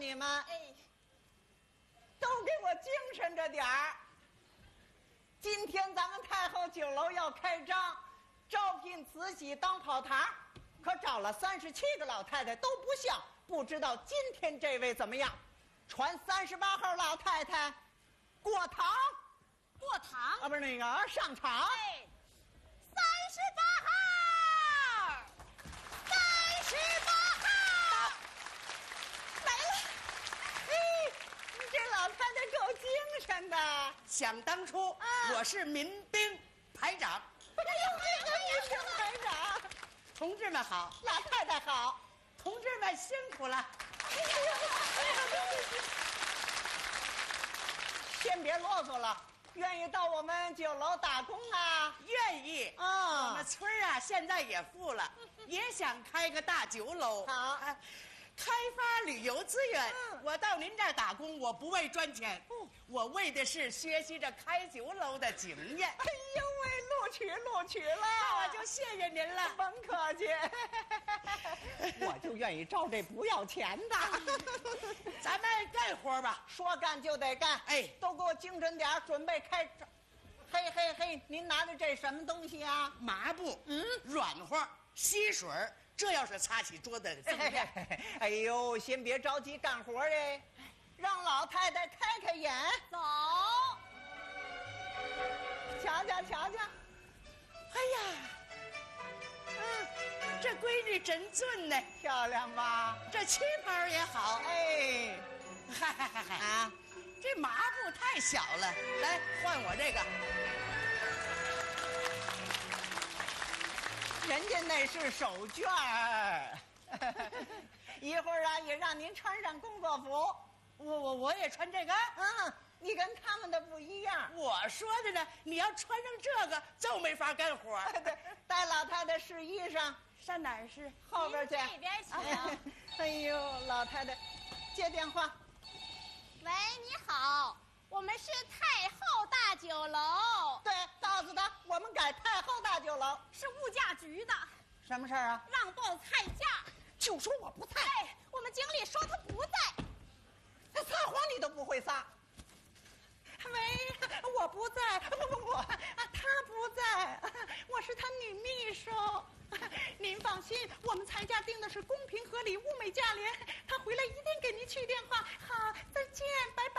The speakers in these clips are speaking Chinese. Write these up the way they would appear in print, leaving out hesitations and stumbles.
你们， 哎， 都给我精神着点儿。今天咱们太后酒楼要开张，招聘慈禧当跑堂，可找了37个老太太都不像，不知道今天这位怎么样？传38号老太太过堂啊，不是那个上场。 哎，38号，38号来了。哎，你这老太太够精神的。 想当初，我是民兵排长。 哎呦，这个民兵排长， 同志们好， 老太太好。 同志们辛苦了。 先别啰嗦了，愿意到我们酒楼打工啊？ 愿意啊我们村儿啊，现在也富了，也想开个大酒楼。 好开发旅游资源。我到您这儿打工，我不为赚钱，我为的是学习着开酒楼的经验。 哎呦喂，录取了， 那我就谢谢您了。 甭客气。我就愿意招这不要钱的。 咱们干活吧。 说干就得干， 哎都给我精神点儿，准备开张。嘿嘿嘿，您拿的这什么东西啊？ 抹布，软和，吸水儿，这要是擦起桌子的锃亮。 哎呦，先别着急干活哎，让老太太开开眼。 走， 瞧瞧瞧瞧。 哎呀，这闺女真俊呢， 漂亮吧？ 这旗袍也好。 哎， 嗨啊， 这抹布太小了，来换我这个。 人家那是手绢儿。一会儿啊，也让您穿上工作服。 我也穿这个。 你跟他们的不一样。 我说的呢，你要穿上这个就没法干活。 对，带老太太试衣裳， 上哪儿是？ 后边去。 这边请。 哎呦，老太太，接电话。 喂，你好，我们是太后大酒楼， 对，告诉他我们改太后大酒楼。 是物价局的， 什么事儿啊？ 让报菜价。 就说我不在。 哎，我们经理说他不在。 他撒谎你都不会撒。喂，我不在，不，他不在，我是他女秘书。您放心，我们菜价定的是公平合理、物美价廉。他回来一定给您去电话。好，再见，拜拜。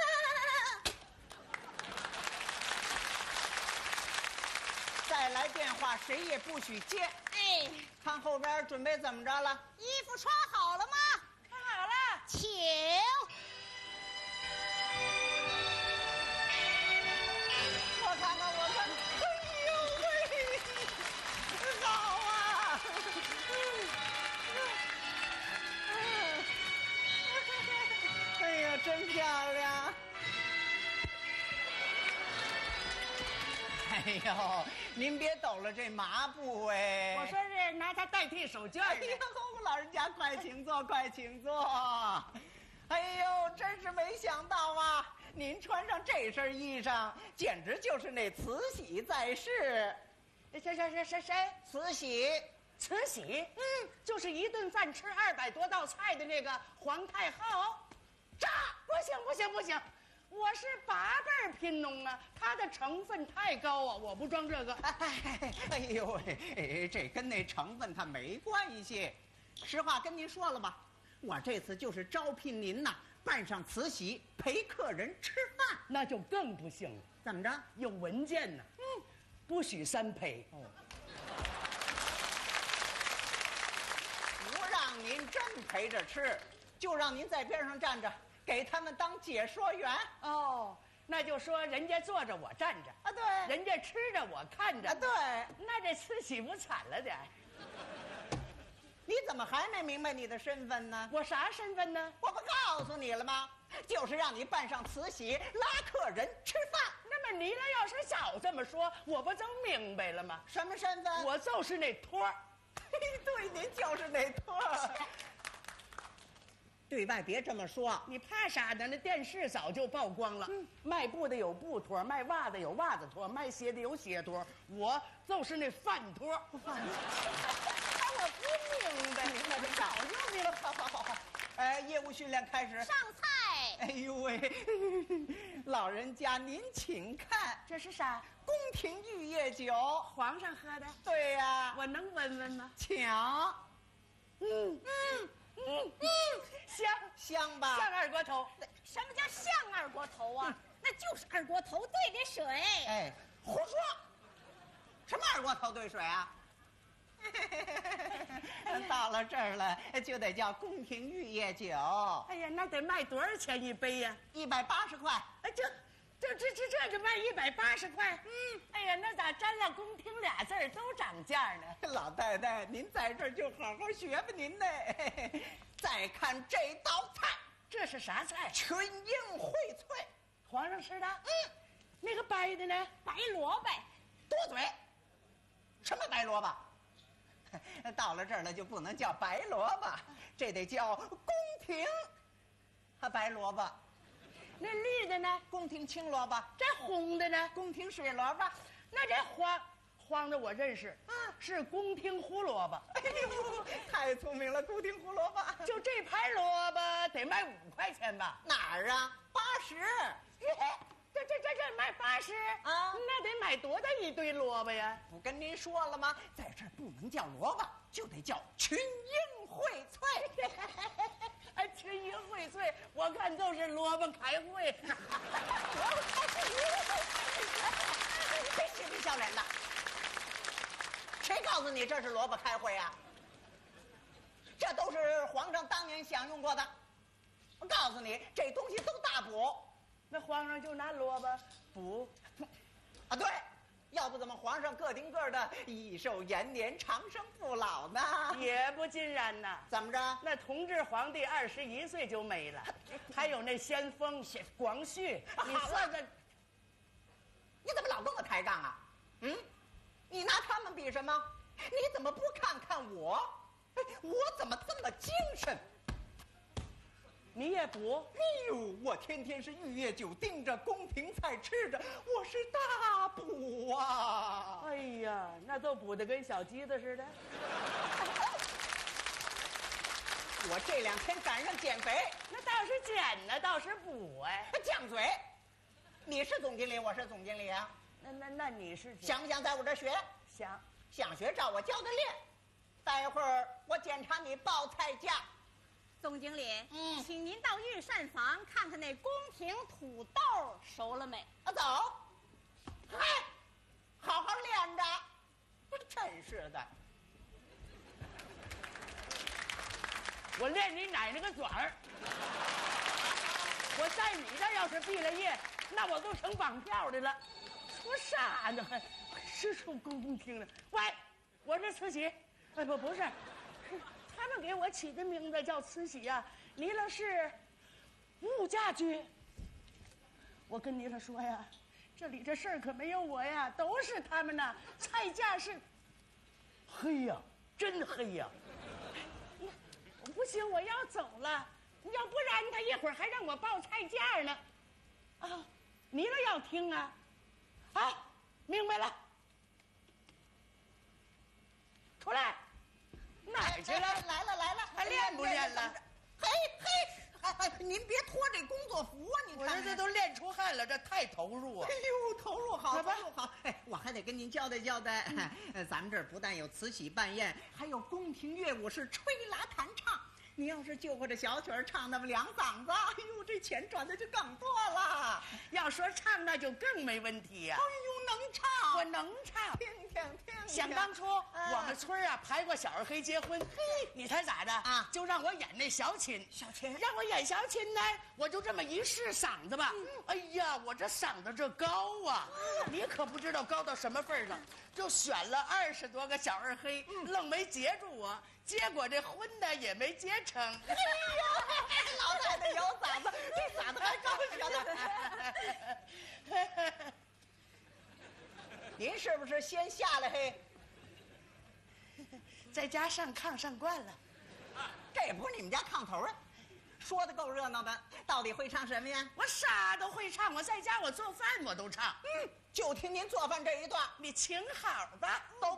再来电话，谁也不许接。 哎， 看后边准备怎么着了？ 衣服穿好了吗？ 穿好了。 请。 我看看，哎呦喂，好啊！哎呀，真漂亮！哎呦，您别抖了这抹布哎！ 我说是拿它代替手绢。 哎呦，老人家快请坐，快请坐。哎呦，真是没想到啊！您穿上这身衣裳，简直就是那慈禧在世。 谁？ 慈禧， 慈禧，就是一顿饭吃200多道菜的那个皇太后。不行，我是8辈贫农啊，它的成分太高啊，我不装这个。 哎呦喂，这跟那成分它没关系。实话跟您说了吧，我这次就是招聘您呐，扮上慈禧陪客人吃饭。 那就更不行了。 怎么着？ 有文件呢。不许3陪。 不让您真陪着吃，就让您在边上站着，给他们当解说员。 哦，那就说人家坐着我站着啊，对， 人家吃着我看着啊，对。 那这慈禧不惨了点？ 你怎么还没明白你的身份呢？ 我啥身份呢？ 我不告诉你了吗？就是让你扮上慈禧拉客人吃饭。 那么你要是早这么说，我不就明白了吗？ 什么身份？ 我就是那托儿。 对，您就是那托儿。对外别这么说， 你怕啥呢？那电视早就曝光了。卖布的有布托，卖袜子有袜子托，卖鞋的有鞋托，我就是那饭托。 我不明白，我早就明白。好， 业务训练开始。 上菜。 哎呦喂，老人家您请看， 这是啥？ 宫廷玉液酒， 皇上喝的。 对呀， 我能闻闻吗？ 请。 香香吧？ 像二锅头。 什么叫像二锅头啊？那就是二锅头兑的水。 哎，胡说！什么二锅头兑水啊？到了这儿了，就得叫宫廷玉液酒。 哎呀，那得卖多少钱一杯呀 ？180块。 哎，这就卖180块。哎呀，那咋沾了宫廷俩字儿都涨价呢？ 老太太，您在这儿就好好学吧您呢。再看这道菜， 这是啥菜？ 群英荟萃。 皇上吃的。那个白的呢？ 白萝卜。 多嘴。什么白萝卜？到了这儿了就不能叫白萝卜，这得叫宫廷白萝卜。 那绿的呢？ 宫廷青萝卜。 这红的呢？ 宫廷水萝卜。 那这黄的我认识，是宫廷胡萝卜。 哎呦，太聪明了，宫廷胡萝卜。 就这盘萝卜得卖5块钱吧？ 哪儿啊？80。 这卖80 啊？ 那得买多大一堆萝卜呀？ 不跟您说了吗？在这儿不能叫萝卜，就得叫群英荟萃。 哎，群英荟萃，我看就是萝卜开会。 别嬉皮笑脸的，谁告诉你这是萝卜开会啊？这都是皇上当年享用过的。我告诉你，这东西都大补。 那皇上就拿萝卜补啊？对，要不怎么皇上个顶个的益寿延年、长生不老呢？ 也不尽然呐。 怎么着？ 那同治皇帝21岁就没了，还有那先锋广旭，你算算， 你怎么老跟我抬杠啊？你拿他们比什么？你怎么不看看我？我怎么这么精神？ 你也补？ 哎呦，我天天是玉液酒盯着，宫廷菜吃着，我是大补啊！ 哎呀，那都补得跟小鸡子似的。 我这2天赶上减肥， 那倒是减呢，倒是补哎。 犟嘴！你是总经理，我是总经理啊。 那你是想不想在我这儿学？想学，照我教的练。待会儿我检查你报菜价。 总经理，请您到御膳房看看那宫廷土豆熟了没？ 走。嗨，好好练着。真是的。 我练你奶奶个嘴儿！我在你这要是毕了业，那我都成绑票的了。说啥呢？还是出宫廷了？喂，我是慈禧。哎，不是。他们给我起的名字叫慈禧呀，离了是物价局。我跟你了说呀，这里这事儿可没有我呀，都是他们呐。菜价是黑呀，真黑呀。不行，我要走了，要不然他一会儿还让我报菜价呢。啊，你了要听啊？啊，明白了。出来。哪儿去了？ 来了， 还练不练了？ 嘿，您别脱这工作服啊！你看， 我这都练出汗了，这太投入啊！ 哎呦，投入好，投入好！哎，我还得跟您交代交代，咱们这儿不但有慈禧办宴，还有宫廷乐舞是吹拉弹唱。你要是就会这小曲儿唱那么2嗓子，哎呦，这钱赚的就更多了。 要说唱，那就更没问题呀。 哎呦，能唱， 我能唱。 听。 想当初我们村啊排过小二黑结婚，你猜咋的啊？ 就让我演那小琴，让我演小琴呢，我就这么一试嗓子吧。哎呀，我这嗓子这高啊，你可不知道高到什么份上，就选了20多个小二黑，愣没接住我。结果这婚呢也没结成。哎呀，老太太有嗓子，这嗓子还高些呢。您是不是先下来嘿？ 在家上炕上惯了， 这也不是你们家炕头啊。说的够热闹的，到底会唱什么呀？ 我啥都会唱，我在家我做饭我都唱。 就听您做饭这一段， 你请好吧。 都